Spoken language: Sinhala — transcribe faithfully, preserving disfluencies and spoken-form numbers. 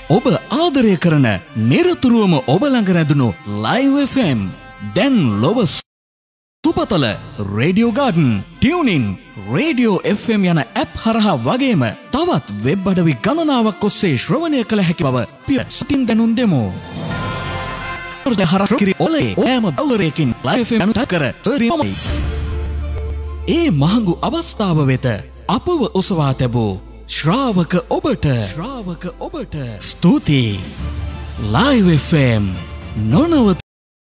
ඔබ ආදරය කරන නිරතුරුවම ඔබ ළඟ රැඳුණු Live F M දැන් ලොව සුපතල Radio Garden Tuning Radio F M යන ඇප් හරහා වගේම තවත් වෙබ් අඩවි ගණනාවක් ඔස්සේ ශ්‍රවණය කළ හැකි බව පියසින් දැනුම් දෙමු. හරකිරි ඔලේ ඕෑම බවරයකින් Live F M අනුට කර තරීමයි. ඒ මහඟු අවස්ථාව වෙත අපව ඔසවා තැබූ ශ්‍රාවක ඔබට ශ්‍රාවක ඔබට ස්තුතියි. Live F M නොනවත